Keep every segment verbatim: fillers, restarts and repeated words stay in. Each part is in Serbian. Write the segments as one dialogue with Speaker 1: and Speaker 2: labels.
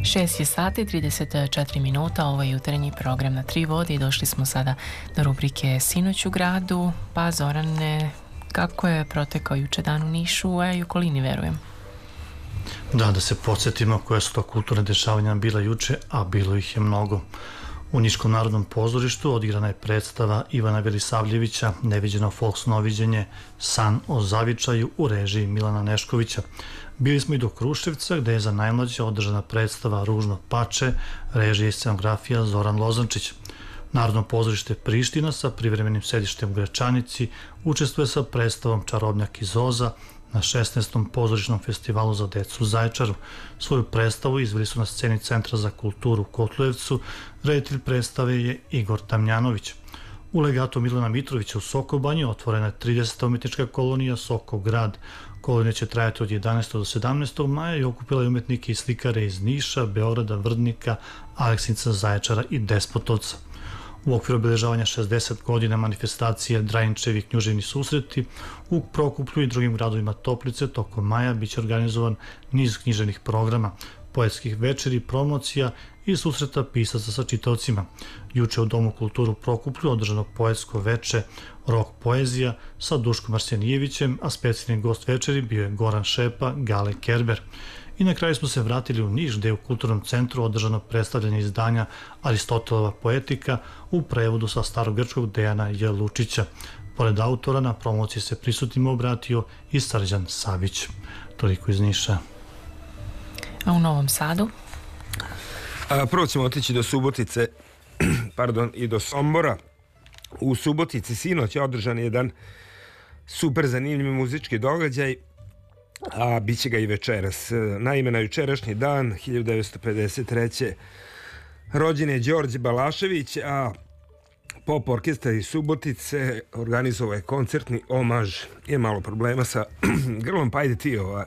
Speaker 1: šest je sati, trideset četiri minuta, ovo je jutarnji program na Tri vode i došli smo sada do rubrike Sinoć u gradu. Pa Zorane, kako je protekao juče dan u Nišu, a i okolini, verujem?
Speaker 2: Da, da se podsjetimo koje su to kulturne dešavanja bila juče, a bilo ih je mnogo. U Niškom narodnom pozorištu odigrana je predstava Ivana Velisavljevića, Neviđeno folk snoviđenje, San o zavičaju u režiji Milana Neškovića. Bili smo i do Kruševca, gde je za najmlađe održana predstava Ružno pače, režija i scenografija Zoran Lozančić. Narodno pozorište Priština sa privremenim sedištem u Gračanici učestvuje sa predstavom Čarobnjak iz Oza na šesnaestom pozorišnom festivalu za decu u Zaječaru. Svoju predstavu izveli su na sceni Centra za kulturu u Kotlujevcu. Reditelj predstave je Igor Damjanović. U legatu Milana Mitrovića u Sokobanji otvorena je trideseta umetnička kolonija Sokograd. Kolonija će trajati od jedanaestog do sedamnaestog maja i okupila je umetnike i slikare iz Niša, Beograda, Vrdnika, Aleksinca, Zaječara i Despotovca. U okviru obeležavanja šezdeset godina manifestacije Drajinčevi knjuževni susreti u Prokuplju i drugim gradovima Toplice tokom maja biće organizovan niz književnih programa, poetskih večeri, promocija i susreta pisaca sa čitaocima. Juče u Domu kulturu Prokuplju održano poetsko veče Rok poezija sa Duškom Arsenijevićem, a specijalni gost večeri bio je Goran Šepa, Gale Kerber. I na kraju smo se vratili u Niš, gde je u Kulturnom centru održano predstavljanje izdanja Aristotelova poetika u prevodu sa starogrčkog Dejana J. Lučića. Pored autora, na promociji se prisutnima obratio i Srđan Savić. Toliko iz Niša.
Speaker 1: A u Novom Sadu?
Speaker 3: A, prvo ćemo otići do Subotice pardon, i do Sombora. U Subotici sinoć je održan jedan super zanimljiv muzički događaj, a bit će ga i večeras. Naime, na jučerašnji dan, hiljadu devetsto pedeset treće. rođen je Đorđe Balašević, a Pop orkestar iz Subotice organizovao je koncertni omaž. Je malo problema sa grlom, pa ajde ti ova.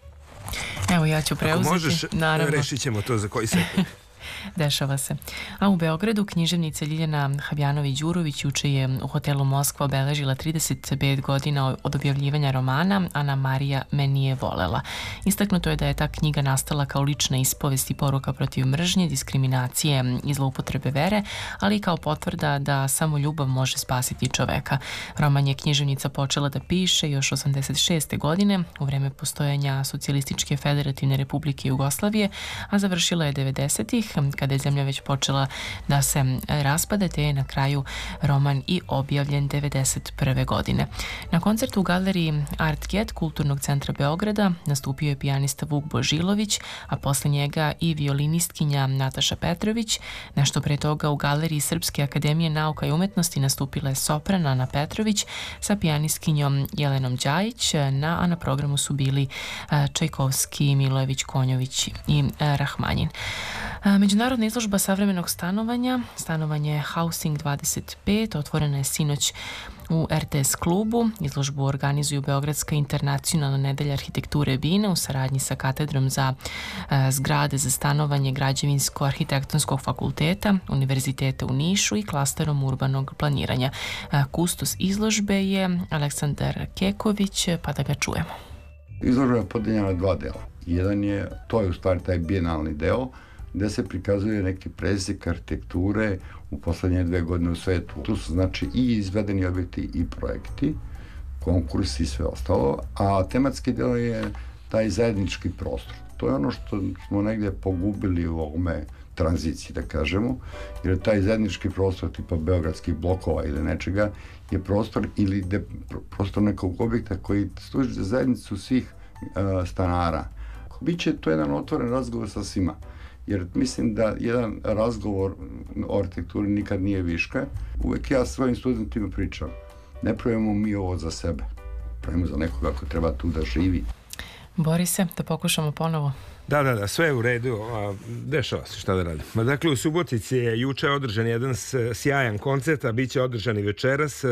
Speaker 1: Evo, ja ću preuzeti.
Speaker 3: Ako možeš,
Speaker 1: naravno.
Speaker 3: Rešit ćemo to za koji sekund.
Speaker 1: Dešava se. A u Beogradu književnica Ljiljana Habjanović-Đurović juče je u hotelu Moskva obeležila trideset pet godina od objavljivanja romana Ana Marija me nije volela. Istaknuto je da je ta knjiga nastala kao lična ispovest i poruka protiv mržnje, diskriminacije i zloupotrebe vere, ali i kao potvrda da samo ljubav može spasiti čoveka. Roman je književnica počela da piše još osamdeset šeste godine u vreme postojanja Socijalističke federativne republike Jugoslavije, a završila je devedesetih kada je zemlja već počela da se raspada, te je na kraju roman i objavljen devedeset prve godine. Na koncertu u galeriji Art Get Kulturnog centra Beograda nastupio je pijanista Vuk Božilović, a posle njega i violinistkinja Nataša Petrović. Nešto pre toga u galeriji Srpske akademije nauka i umetnosti nastupila je sopran Ana Petrović sa pijanistkinjom Jelenom Đajić, na, a na programu su bili Čajkovski, Milojević, Konjović i Rahmanjin. Međunarodna izložba savremenog stanovanja, stanovanje Housing dvadeset pet, otvorena je sinoć u R T S klubu. Izložbu organizuju Beogradska internacionalna nedelja arhitekture Bina u saradnji sa katedrom za e, zgrade za stanovanje Građevinsko-arhitektonskog fakulteta Univerziteta u Nišu i klasterom urbanog planiranja. E, kustos izložbe je Aleksandar Keković, pa da ga čujemo.
Speaker 4: Izložba je podeljena na dva dela. Jedan je, to je u stvari taj bijenalni deo, gde se prikazuje neki presjek arhitekture u poslednje dve godine u svetu. Tu su znači i izvedeni objekti i projekti, konkursi i sve ostalo, a tematski deo je taj zajednički prostor. To je ono što smo negdje pogubili u ovome tranziciji, da kažemo, jer taj zajednički prostor tipa beogradskih blokova ili nečega je prostor ili de, prostor nekog objekta koji služi za zajednicu svih uh, stanara. Biće to jedan otvoren razgovor sa svima. Jer mislim da jedan razgovor o arhitekturi nikad nije viška. Uvek ja svojim studentima pričam, ne pravimo mi ovo za sebe, pravimo za nekoga ko treba tu da živi.
Speaker 1: Borise, da pokušamo ponovo.
Speaker 3: Da, da, da, sve je u redu, a dešava se, šta da radim. Dakle, u Subotici je juče održan jedan sjajan koncert, a bit će održan i večeras.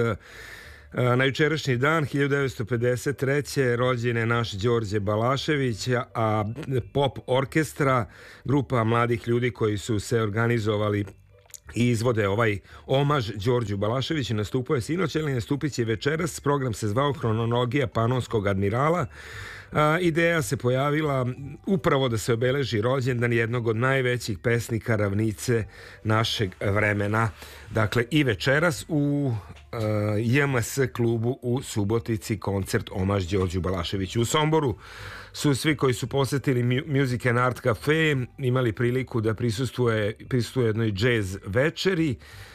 Speaker 3: Na jučerašnji dan, hiljadu devetsto pedeset treće. rođen je naš Đorđe Balašević, a Pop orkestra, grupa mladih ljudi koji su se organizovali i izvode ovaj omaž Đorđu Balaševiću, nastupuje sinoć, ali nastupit će večeras. Program se zvao Hronologija Panonskog admirala. A, ideja se pojavila upravo da se obeleži rođendan jednog od najvećih pesnika ravnice našeg vremena. Dakle, i večeras u uh, J M S klubu u Subotici koncert omaž Đorđu Balaševiću. U Somboru su svi koji su posetili Music and Art Cafe imali priliku da prisustuje, prisustuje jednoj jazz večeri.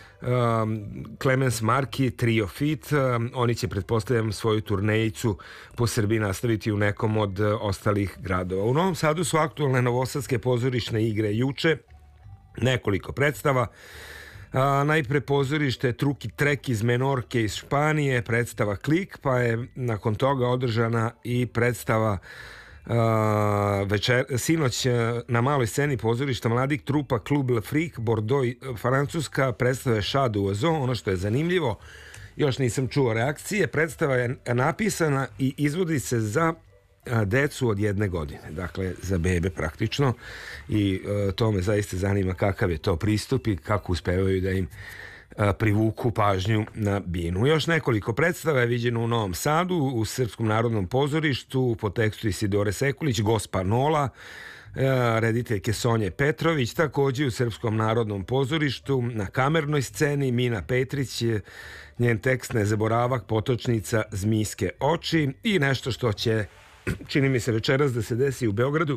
Speaker 3: Um, Clemens Marki, Trio Fit, um, oni će, pretpostavljam, svoju turnejicu po Srbiji nastaviti u nekom od uh, ostalih gradova. U Novom Sadu su aktualne novosadske pozorišne igre juče, nekoliko predstava. A, najpre pozorište Truki Trek iz Menorke iz Španije, predstava Klik, pa je nakon toga održana i predstava Uh, večer, sinoć na maloj sceni pozorišta mladih trupa Club Le Fric, Bordeaux, Francuska, predstava je Chat d'Oiseau. Ono što je zanimljivo, još nisam čuo reakcije, predstava je napisana i izvodi se za decu od jedne godine, dakle za bebe praktično, i uh, to me zaista zanima kakav je to pristup i kako uspevaju da im privuku pažnju na binu. Još nekoliko predstava je viđeno u Novom Sadu, u Srpskom narodnom pozorištu, po tekstu Isidore Sekulić, Gospa Nola, rediteljke Sonje Petrović, takođe u Srpskom narodnom pozorištu, na kamernoj sceni Mina Petrić, njen tekst Nezaboravak, Potočnica, Zmijske oči, i nešto što će, čini mi se, večeras da se desi u Beogradu.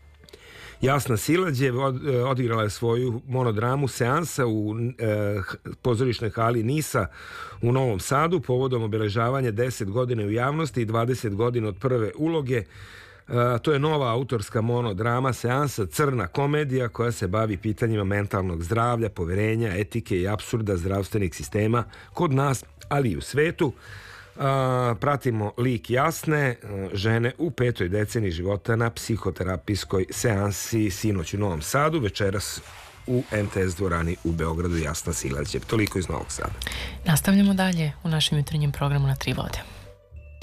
Speaker 3: Jasna Silađe odigrala je svoju monodramu Seansa u eh, pozorišnoj hali Nisa u Novom Sadu povodom obeležavanja deset godina u javnosti i dvadeset godina od prve uloge. Eh, to je nova autorska monodrama Seansa, crna komedija koja se bavi pitanjima mentalnog zdravlja, poverenja, etike i apsurda zdravstvenih sistema kod nas, ali i u svetu. Uh, pratimo lik Jasne, uh, žene u petoj deceniji života na psihoterapijskoj seansi sinoć u Novom Sadu, večeras u M T S dvorani u Beogradu. Jasna Silađe. Toliko iz Novog Sada.
Speaker 1: Nastavljamo dalje u našem jutarnjem programu na Tri vode.